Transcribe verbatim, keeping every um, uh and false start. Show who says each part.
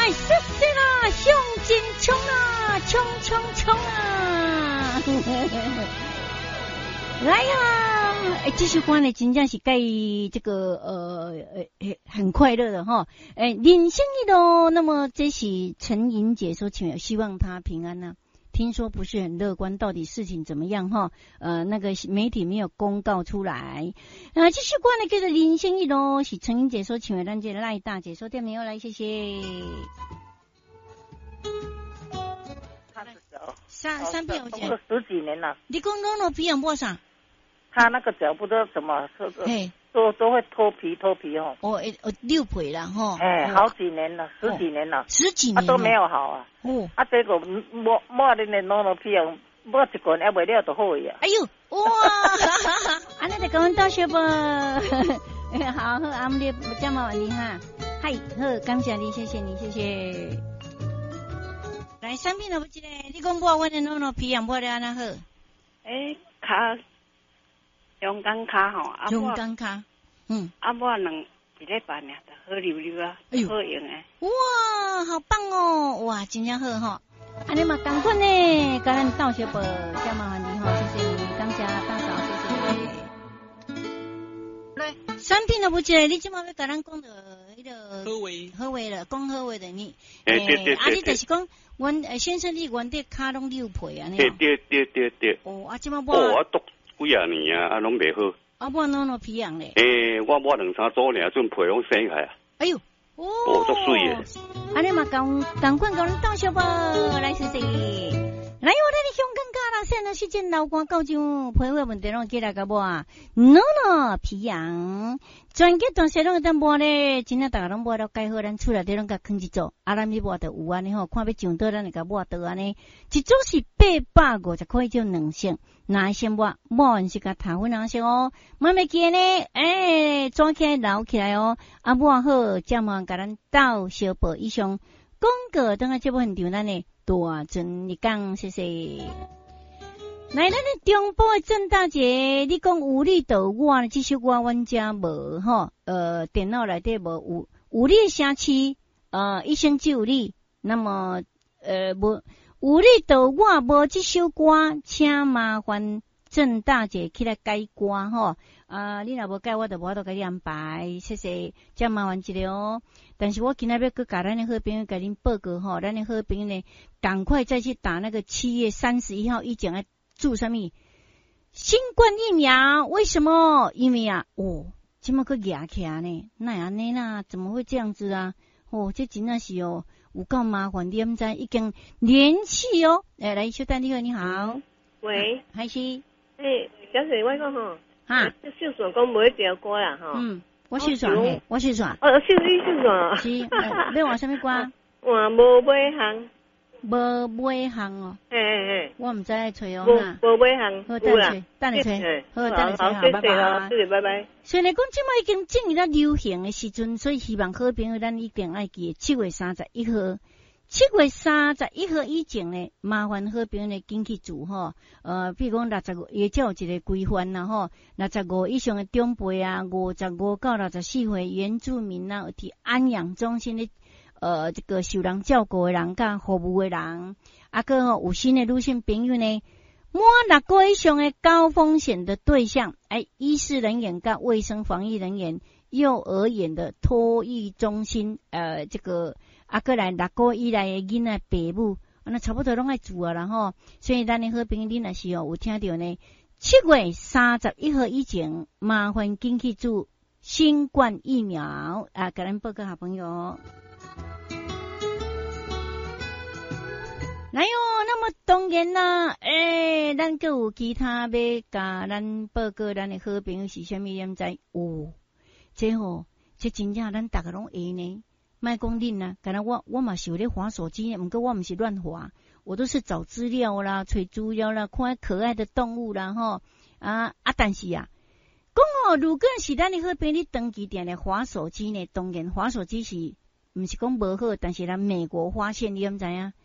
Speaker 1: 来，说说啦，向前冲啊，冲冲冲啊！来呀！哎，这首歌呢，真正是该这个呃呃很快乐的哈。哎，人生一路，那么这是陈莹姐所请，希望她平安呐、啊。听说不是很乐观，到底事情怎么样哈？呃，那个媒体没有公告出来。呃，这首歌呢叫做《人生一路》，是陈莹姐所请的，咱这赖大姐说点没有来，谢谢。三三遍我讲
Speaker 2: 十几年了。
Speaker 1: 你讲弄弄皮养波啥？
Speaker 2: 他那个脚不知道怎么，都都会脱皮脱皮哦。
Speaker 1: 哦，哦，六皮了哈。
Speaker 2: 哎，好几年了，十几年了，
Speaker 1: 哦、十几年、
Speaker 2: 啊、都没有好啊。哦。啊，结果摸摸的那弄弄皮养，摸一棍还未了就好呀。
Speaker 1: 哎呦，哇！啊，那就跟我们道谢吧。好，好，阿姆列加麻烦你哈。嗨，好，感谢你，谢谢你，谢谢。来，三片都不记得，你讲我我的弄弄皮养摸的安那好？
Speaker 3: 诶，卡中间卡吼，啊
Speaker 1: 中间卡，嗯，
Speaker 3: 啊我两一礼拜呢，就好溜溜啊，哎呦，好用诶。
Speaker 1: 哇，好棒哦，哇，真正好哈。安尼嘛，赶快呢，跟咱道谢吧，加麻烦你哈，谢谢你，感谢大嫂，谢谢你。来，三片都不记得，你今嘛要跟咱讲的迄个
Speaker 4: 好话，
Speaker 1: 好话了，讲好话的你。
Speaker 4: 诶，对对对。
Speaker 1: 啊，你就是讲。阮诶先生，你原底骹拢溜皮安尼。
Speaker 4: 对对对对对。
Speaker 1: 哦，啊，即马我。
Speaker 4: 哦，我读几啊年啊，啊，拢袂好。
Speaker 1: 啊，我弄弄皮痒咧。
Speaker 4: 诶，我我两三周尔，阵皮拢生起来啊。
Speaker 1: 哎呦，
Speaker 4: 哦，哦，足水诶。
Speaker 1: 安尼嘛，共共款共咱道谢吧，来谢谢。来，我来你香港家啦，现在时间老官到上皮肤问题拢过来个无啊？弄弄皮痒，全家同事拢当摸咧，真正大家拢摸到介好，咱厝内底拢甲囥一组，啊，咱你摸到有安尼吼，看要上倒咱就甲摸到安尼，一组是八百五十块就两成，那先摸摸完是甲头粉两成哦，慢慢记呢，诶，抓起来捞起来哦，啊摸好，再摸甲咱倒小报以上，广告等下节目现场咱呢。大尊你讲谢谢。来，咱的中部的郑大姐，你讲有你就我呢，这首歌阮家无吼，呃，电脑内底无有有你的声区，呃，一生只有你。那么，呃，无有你就我无这首歌，请麻烦郑大姐起来改歌吼。啊，你若无改，我就无法度甲你安排，谢谢，真麻烦一个哦。但是我今仔要佮甲咱的好朋友甲恁报告吼，咱的好朋友呢，赶快再去打那个七月三十一号以前的注什么新冠疫苗？为什么？因为啊，哦，这么个压起来呢？那安尼啦？怎么会这样子啊？哦，这真的是哦，有够麻烦，你们知已经联系哦。诶，来，小丹你好，你好。
Speaker 5: 喂，
Speaker 1: 还是？
Speaker 5: 诶，小姐，我讲吼。
Speaker 1: 哈，
Speaker 5: 秀爽讲每一条歌啦，吼。
Speaker 1: 嗯，我秀爽嘿，我秀爽。
Speaker 5: 哦，秀你秀爽。
Speaker 1: 是，要换什么歌？
Speaker 5: 换无买行。
Speaker 1: 无买行哦。
Speaker 5: 嘿嘿嘿。
Speaker 1: 我唔知来吹哦
Speaker 5: 哈。无买行。
Speaker 1: 好，等你吹，等你吹。好，等你吹，好，拜拜。
Speaker 5: 谢谢，拜拜。
Speaker 1: 虽然讲即摆已经进入到流行的时阵，所以希望好朋友咱一定爱记七月三十一号。七月三十一号以前呢，麻烦好朋友呢紧去做吼。呃，比如讲六十五，也叫有一个规范啦吼。六十五以上的长辈啊，五十五到六十四岁原住民啊，伫安养中心的呃这个受人照顾的人，甲服务的人，啊个吼有新的女性朋友呢，满六个以上的高风险的对象，哎，医师人员甲卫生防疫人员，幼儿园的托育中心，呃，这个。啊，过来六个以内的囡仔爸母，啊，那差不多拢爱做啊，然后，所以咱的好朋友，你若是哦有听到呢，七月三十一号以前，麻烦紧去做新冠疫苗啊，给咱报告好朋友。来哟，那么当然啦，诶、欸，咱个有其他要甲咱报告咱的好朋友是啥物样知？哦，这吼，这真正咱大家拢会呢。卖讲恁啊，敢若我我嘛是有咧滑手机，毋过我毋是乱滑，我都是找资料啦、找资料啦、看可爱的动物啦吼啊啊！但是啊，讲哦，如果是咱的好朋友你长期定咧滑手机呢，当然滑手机是毋是讲无好，但是咱美国发现你毋知影，